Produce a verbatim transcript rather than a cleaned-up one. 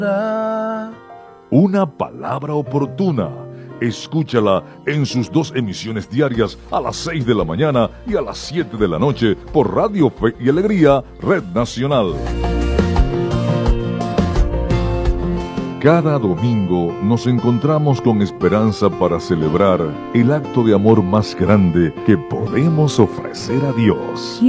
Una palabra oportuna. Escúchala en sus dos emisiones diarias a las seis de la mañana y a las siete de la noche por Radio Fe y Alegría, Red Nacional. Cada domingo nos encontramos con esperanza para celebrar el acto de amor más grande que podemos ofrecer a Dios.